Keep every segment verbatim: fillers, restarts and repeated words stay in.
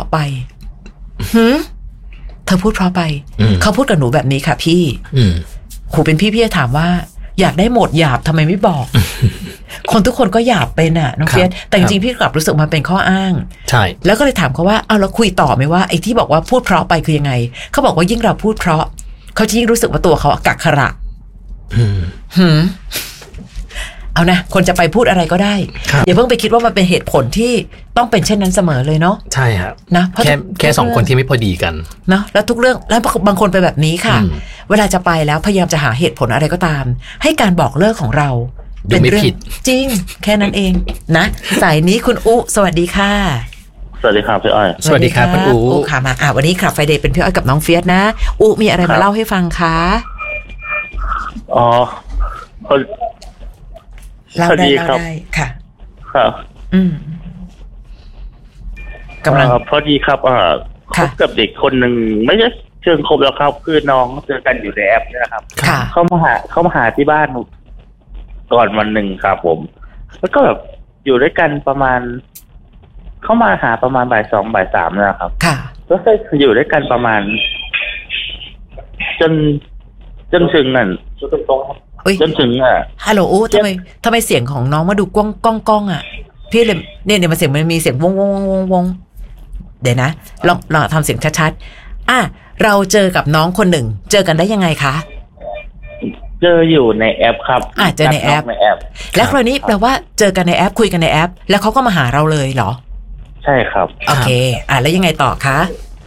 ะไปหืมเธอพูดเพราะไปเขาพูดกับหนูแบบนี้ค่ะพี่ครูเป็นพี่พี่จะถามว่าอยากได้โหมดหยาบทำไมไม่บอก คนทุกคนก็หยาบเป็นอ่ะน้องเฟียสแต่จริงๆพี่กลับรู้สึกมันเป็นข้ออ้างใช่แล้วก็เลยถามเขาว่าเอาเราคุยต่อไหมว่าไอ้ที่บอกว่าพูดเพราะไปคือยังไงเขาบอกว่ายิ่งเราพูดเพราะเขาจะยิ่งรู้สึกว่าตัวเขากักขระหืมเอานะคนจะไปพูดอะไรก็ได้อย่าเพิ่งไปคิดว่ามันเป็นเหตุผลที่ต้องเป็นเช่นนั้นเสมอเลยเนาะใช่ครับนะแค่แค่สองคนที่ไม่พอดีกันเนาะแล้วทุกเรื่องแล้วบางคนไปแบบนี้ค่ะเวลาจะไปแล้วพยายามจะหาเหตุผลอะไรก็ตามให้การบอกเลิกของเราเป็นเรื่องจริงแค่นั้นเองนะสายนี้คุณอุสวัสดีค่ะสวัสดีครับพี่อ้อยสวัสดีครับคุณอุอุค่ะมาอ่ะวันนี้ครับไฟเดย์เป็นพี่อ้อยกับน้องเฟียสนะอุมีอะไรมาเล่าให้ฟังคะอ๋อเล่าได้เล่าได้ค่ะครับอืมกำลังพอดีครับอ่าคบกับเด็กคนหนึ่งไม่ใช่เชิงคบแล้วครับคือน้องเจอกันอยู่ในแอปนี่นะครับเขามาหาเขามาหาที่บ้านก่อนวันหนึ่งครับผมแล้วก็แบบอยู่ด้วยกันประมาณเข้ามาหาประมาณบ่ายสองบ่ายสามนะครับค่ะแล้วก็อยู่ด้วยกันประมาณจนจนถึงนั่นจนตรงครับจนถึงอ่ะฮัลโหลอู้ทำไมทำไมเสียงของน้องมาดูก้องก้องก้องอ่ะพี่เลยเนี่ยเนี่ยมันเสียงมันมีเสียงวงวงวงวงวงเดี๋ยวนะลองลองทำเสียงชัดๆอ่ะเราเจอกับน้องคนหนึ่งเจอกันได้ยังไงคะเจออยู่ในแอปครับอ่ะเจอในแอปในแอปแล้วคราวนี้แปลว่าเจอกันในแอปคุยกันในแอปแล้วเขาก็มาหาเราเลยเหรอใช่ครับโอเคอ่ะแล้วยังไงต่อคะ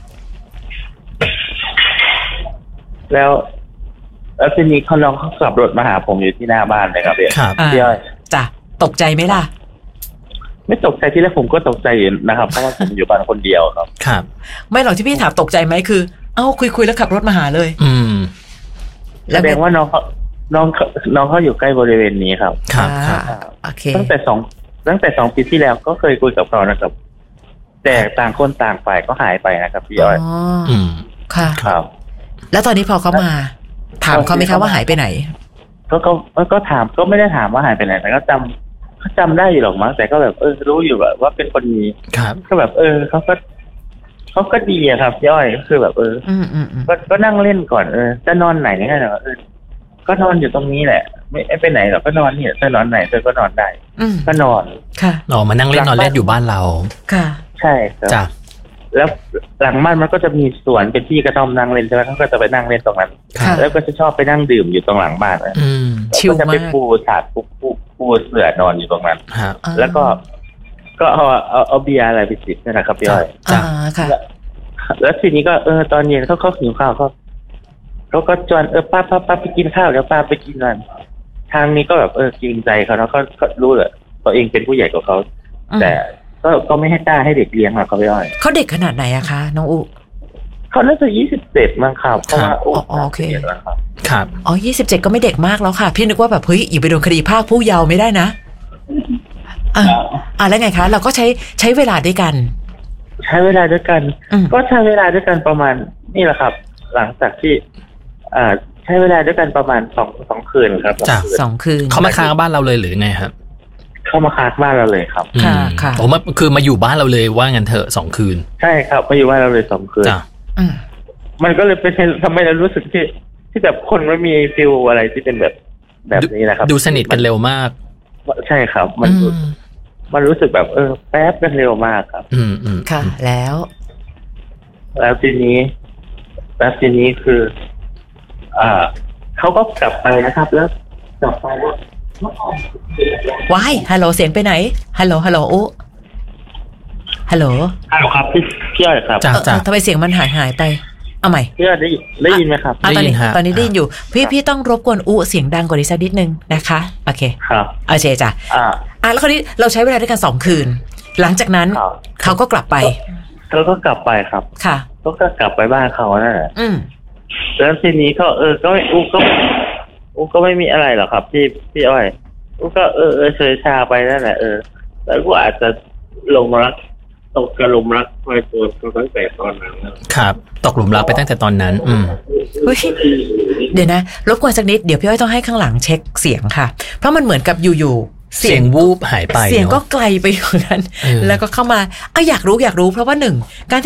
แล้วแล้วทีนี้เขาน้องเขาขับรถมาหาผมอยู่ที่หน้าบ้านเลยครับพี่พี่อ้อยจ้ะตกใจไหมล่ะไม่ตกใจที่แรกผมก็ตกใจอยู่นะครับเพราะว่าผมอยู่บ้านคนเดียวครับครับไม่หรอกที่พี่ถามตกใจไหมคือเอ้าคุยคุยแล้วขับรถมาหาเลยอืมแสดงว่าน้องเขาน้องน้องเขาอยู่ใกล้บริเวณนี้ครับครับโอเคตั้งแต่สองตั้งแต่สองปีที่แล้วก็เคยคุยกับเขานะครับแต่ต่างคนต่างฝ่ายก็หายไปนะครับพี่อ้อยอืมค่ะครับแล้วตอนนี้พอเขามาถามเขาไหมคะว่าหายไปไหนก็ก็ก็ถามก็ไม่ได้ถามว่าหายไปไหนแต่ก็จำเขาจำได้อยู่หรอกมั้งแต่ก็แบบเออรู้อยู่แบบว่าเป็นคนนี้ก็แบบเออเขาก็เขาก็ดีอะครับย่อยก็คือแบบเออก็ก็นั่งเล่นก่อนเออจะนอนไหนเนี่ยเออก็นอนอยู่ตรงนี้แหละไม่ไปไหนหรอกก็นอนเนี่ยจะนอนไหนเธอก็นอนได้ก็นอนค่ะอ๋อมานั่งเล่นนอนเล่นอยู่บ้านเราค่ะใช่ครับจ้ะแล้วหลังบ้านมันก็จะมีสวนเป็นที่กระท่อมนั่งเล่นใช่ไหมเขาก็จะไปนั่งเล่นตรงนั้นแล้วก็จะชอบไปนั่งดื่มอยู่ตรงหลังบ้านอืมชิลมากก็จะไปปูถาดปูปูปูเสื่อนอนอยู่ตรงนั้นแล้วก็ก็เอาเอาเอาเบียร์อะไรไปจิบนี่แหละครับพี่อ้อยอ่าค่ะแล้วทีนี้ก็เออตอนเย็นเขาเขาหิวข้าวเขาเขาก็จวนเออป้าป้าป้าไปกินข้าวเดี๋ยวป้าไปกินนั่นทางนี้ก็แบบเออเกรงใจเขาแล้วก็รู้แหละตัวเองเป็นผู้ใหญ่กว่าเขาแต่ก็ก็ไม่ให้กล้าให้เด็กเลี้ยงอะเขาไม่ได้เขาเด็กขนาดไหนอะคะน้องอุเขาน่าจะยี่สิบเจ็ดมั้งครับเพราะว่าอ๋อโอเคครับอ๋อยี่สิบเจ็ดก็ไม่เด็กมากแล้วค่ะพี่นึกว่าแบบเฮ้ยอย่าไปโดนคดีภาคผู้เยาว์ไม่ได้นะอ่ะอ่ะแล้วไงคะเราก็ใช้ใช้เวลาด้วยกันใช้เวลาด้วยกันก็ใช้เวลาด้วยกันประมาณนี่แหละครับหลังจากที่อ่าใช้เวลาด้วยกันประมาณสองสองคืนครับสองคืนเขามาค้างบ้านเราเลยหรือไงครับเข้ามาค้างบ้านเราเลยครับค่ะค่ะผมว่าคือมาอยู่บ้านเราเลยว่างั้นเถอะสองคืนใช่ครับมาอยู่บ้านเราเลยสองคืนจ้ะมันก็เลยเป็นทำให้เรารู้สึกที่ที่แบบคนไม่มีฟิลอะไรที่เป็นแบบแบบนี้นะครับดูสนิทกันเร็วมากใช่ครับมันมันรู้สึกแบบเออแป๊บกันเร็วมากครับอืมอืมค่ะแล้วแล้วทีนี้แล้วทีนี้คืออ่าเขาก็กลับไปนะครับแล้วกลับไปแล้วว้ายฮัลโหลเสียงไปไหนฮัลโหลฮัลโหลอุ๊ฮัลโหลฮัลโหลครับพี่พี่อ้อยครับจ้าจ้าทำไมเสียงมันหายหายไปเอาใหม่พี่อ้อยได้ได้ยินไหมครับตอนนี้ตอนนี้ได้ยินอยู่พี่พี่ต้องรบกวนอุ๊เสียงดังกว่านี้สักนิดนึงนะคะโอเคครับโอเคจ้ะอ่าอ่ะแล้วคราวนี้เราใช้เวลาด้วยกันสองคืนหลังจากนั้นเขาก็กลับไปเขาก็กลับไปครับค่ะเขาก็กลับไปบ้านเขานั่นแหละอืมแล้วทีนี้เขาเออก็อุ๊ก็อุ๊ก็ไม่มีอะไรหรอกครับพี่พี่อ้อยอุ๊ก็เออเออเฉยชาไปนั่นแหละเออแล้วก็อาจจะลงรักตกกระลุมรักไปตัวตั้งแต่ตอนนั้นครับตกหลุมรักไปตั้งแต่ตอนนั้นอืมเดี๋ยวนะรบกวนสักนิดเดี๋ยวพี่อ้อยต้องให้ข้างหลังเช็คเสียงค่ะเพราะมันเหมือนกับอยู่ๆเสียงวูบหายไปเสียงก็ไกลไปอย่างนั้นแล้วก็เข้ามาอ่ะอยากรู้อยากรู้เพราะว่าหนึ่งการ